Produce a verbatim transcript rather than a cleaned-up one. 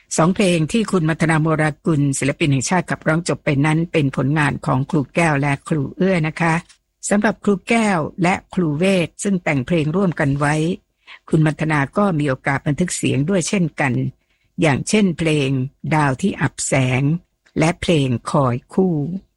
สองเพลงที่คุณมัทนาโมรากุลศิลปินแห่งชาติขับร้องจบไปนั้นเป็นผลงานของครูแก้วและครูเอื้อนะคะสำหรับครูแก้วและครูเวทซึ่งแต่งเพลงร่วมกันไว้คุณมัทนาก็มีโอกาสบันทึกเสียงด้วยเช่นกันอย่างเช่นเพลงดาวที่อับแสงและเพลงคอยคู่